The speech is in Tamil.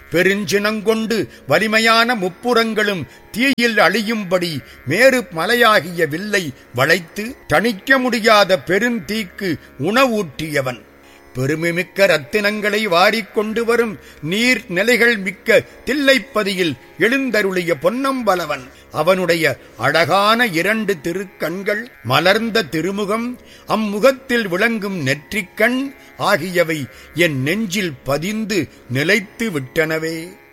பெருஞ்சினங்கொண்டு வலிமையான முப்புறங்களும் தீயில் அழியும்படி மேரு மலையாகிய வில்லை வளைத்து தணிக்க முடியாத பெருந்தீக்கு உணவூட்டியவன். பெருமைமிக்க ரத்தினங்களை வாரிக்கொண்டு வரும் நீர் நிலைகள் மிக்க தில்லைப்பதியில் எழுந்தருளிய பொன்னம்பலவன். அவனுடைய அழகான 2 திருக்கண்கள், மலர்ந்த திருமுகம், அம்முகத்தில் விளங்கும் நெற்றிக்கண் ஆகியவை என் நெஞ்சில் பதிந்து நிலைத்து விட்டனவே.